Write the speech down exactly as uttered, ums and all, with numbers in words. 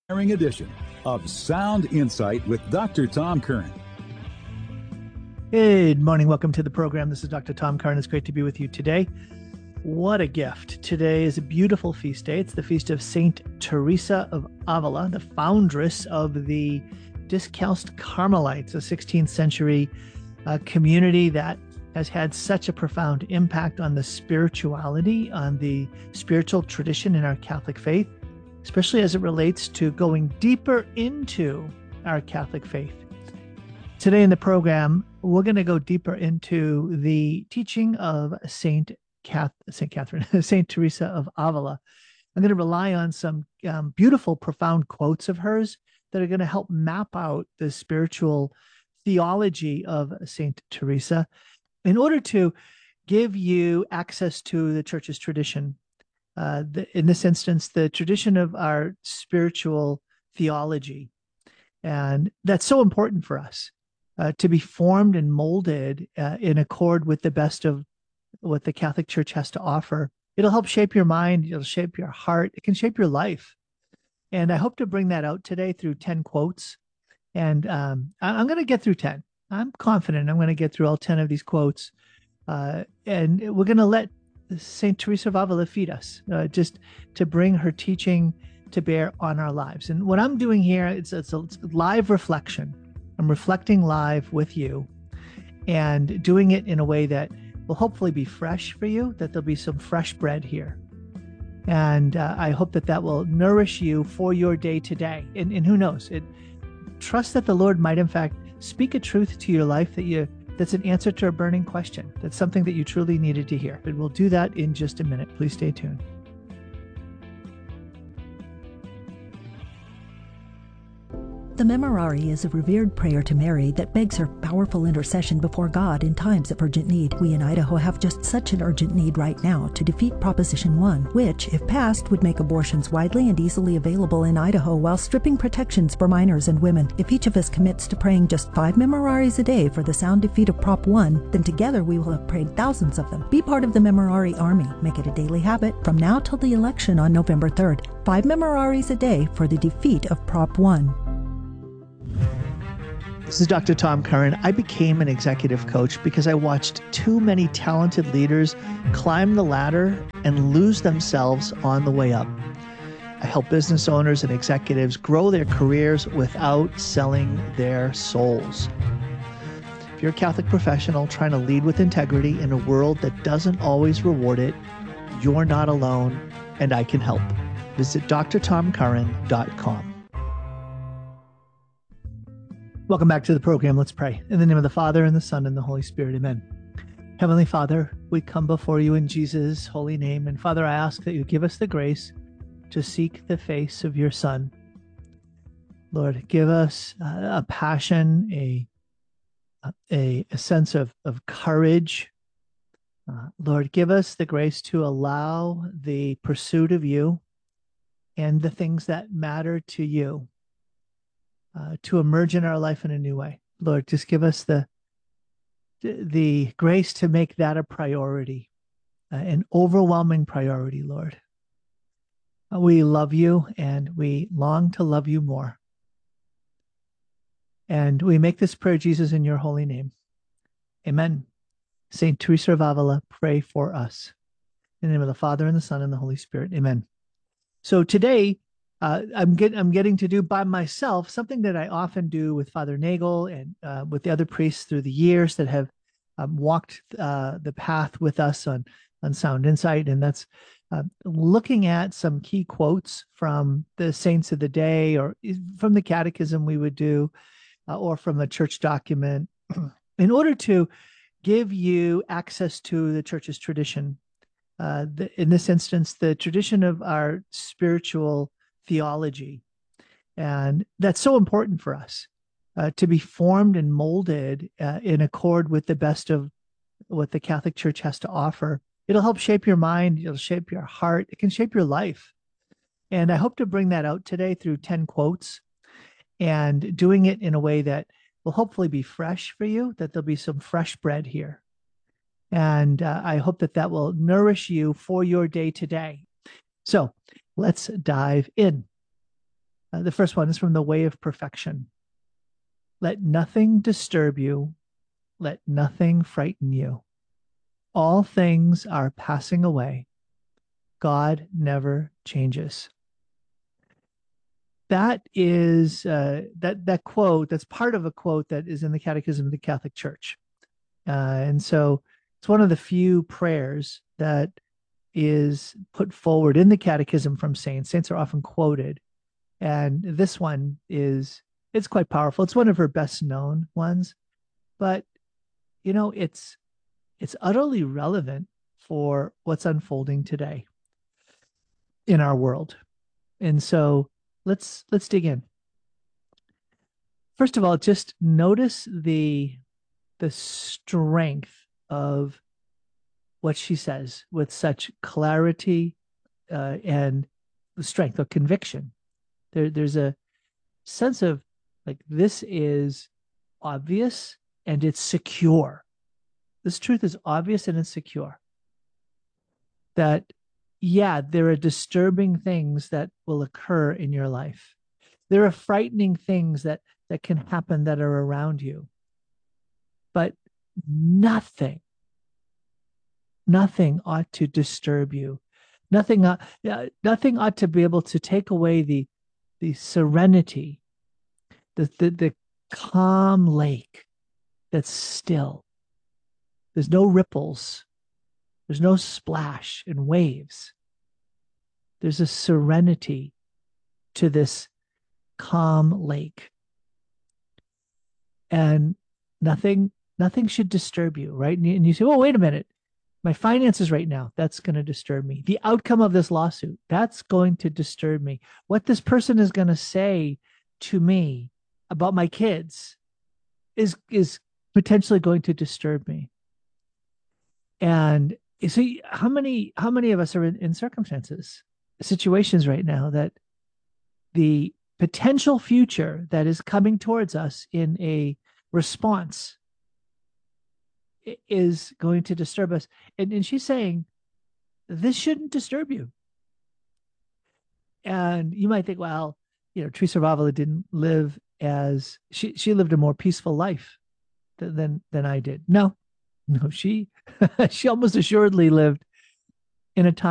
Edition of Sound Insight with Doctor Tom Curran. Good morning. Welcome to the program. This is Doctor Tom Curran. It's great to be with you today. What a gift. Today is a beautiful feast day. It's the feast of Saint Teresa of Avila, the foundress of the Discalced Carmelites, a sixteenth century uh, community that has had such a profound impact on the spirituality, on the spiritual tradition in our Catholic faith, especially as it relates to going deeper into our Catholic faith. Today in the program, we're going to go deeper into the teaching of Saint Cath- Saint Catherine, Saint Teresa of Avila. I'm going to rely on some um, beautiful, profound quotes of hers that are going to help map out the spiritual theology of Saint Teresa in order to give you access to the Church's tradition. Uh, the, in this instance, the tradition of our spiritual theology. And that's so important for us uh, to be formed and molded uh, in accord with the best of what the Catholic Church has to offer. It'll help shape your mind. It'll shape your heart. It can shape your life. And I hope to bring that out today through ten quotes. And um, I, I'm going to get through ten. I'm confident I'm going to get through all ten of these quotes. Uh, and we're going to let Saint Teresa of Avila feed us, uh, just to bring her teaching to bear on our lives. And what I'm doing here, it's, it's, a, it's a live reflection. I'm reflecting live with you and doing it in a way that will hopefully be fresh for you, that there'll be some fresh bread here. And uh, I hope that that will nourish you for your day today. And, and who knows, it, trust that the Lord might in fact speak a truth to your life that you that's an answer to a burning question. That's something that you truly needed to hear. But we'll do that in just a minute. Please stay tuned. The Memorare is a revered prayer to Mary that begs her powerful intercession before God in times of urgent need. We in Idaho have just such an urgent need right now to defeat Proposition one, which, if passed, would make abortions widely and easily available in Idaho while stripping protections for minors and women. If each of us commits to praying just five Memoraries a day for the sound defeat of Prop one, then together we will have prayed thousands of them. Be part of the Memorare army. Make it a daily habit from now till the election on November third. Five Memoraries a day for the defeat of Prop one. This is Doctor Tom Curran. I became an executive coach because I watched too many talented leaders climb the ladder and lose themselves on the way up. I help business owners and executives grow their careers without selling their souls. If you're a Catholic professional trying to lead with integrity in a world that doesn't always reward it, you're not alone, and I can help. Visit d r tom curran dot com. Welcome back to the program. Let's pray. In the name of the Father, and the Son, and the Holy Spirit. Amen. Heavenly Father, we come before you in Jesus' holy name. And Father, I ask that you give us the grace to seek the face of your Son. Lord, give us uh, a passion, a, a, a sense of, of courage. Uh, Lord, give us the grace to allow the pursuit of you and the things that matter to you Uh, to emerge in our life in a new way. Lord, just give us the the grace to make that a priority, uh, an overwhelming priority, Lord. Uh, we love you and we long to love you more. And we make this prayer, Jesus, in your holy name. Amen. Saint Teresa of Avila, pray for us. In the name of the Father, and the Son, and the Holy Spirit. Amen. So today, Uh, I'm, get, I'm getting to do by myself something that I often do with Father Nagel and uh, with the other priests through the years that have um, walked uh, the path with us on, on Sound Insight. And that's uh, looking at some key quotes from the saints of the day, or from the catechism we would do, uh, or from a church document, in order to give you access to the Church's tradition. Uh, the, in this instance, the tradition of our spiritual theology. And that's so important for us uh, to be formed and molded uh, in accord with the best of what the Catholic Church has to offer. It'll help shape your mind. It'll shape your heart. It can shape your life. And I hope to bring that out today through ten quotes and doing it in a way that will hopefully be fresh for you, that there'll be some fresh bread here. And uh, I hope that that will nourish you for your day today. So let's dive in. Uh, the first one is from The Way of Perfection. Let nothing disturb you. Let nothing frighten you. All things are passing away. God never changes. That is uh, that that quote. That's part of a quote that is in the Catechism of the Catholic Church, uh, and so it's one of the few prayers that is put forward in the Catechism from saints. Saints are often quoted, and this one is it's quite powerful. It's one of her best known ones, but you know it's it's utterly relevant for what's unfolding today in our world. And so let's let's dig in. First of all, just notice the the strength of what she says with such clarity uh, and the strength of conviction. There, there's a sense of like this is obvious and it's secure. This truth is obvious and it's secure. That yeah, there are disturbing things that will occur in your life. There are frightening things that that can happen that are around you. But nothing, nothing ought to disturb you. Nothing, uh, nothing ought to be able to take away the the serenity, the the, the calm lake that's still. There's no ripples. There's no splash and waves. There's a serenity to this calm lake. And nothing, nothing should disturb you, right? And you say, oh, wait a minute. My finances right now, that's going to disturb me. The outcome of this lawsuit, that's going to disturb me. What this person is going to say to me about my kids is, is potentially going to disturb me. And so how many how many of us are in, in circumstances, situations right now that the potential future that is coming towards us in a response is going to disturb us? And, and she's saying, this shouldn't disturb you. And you might think, well, you know, Teresa of Avila didn't live as, she, she lived a more peaceful life than, than, than I did. No, no, she, she almost assuredly lived in a time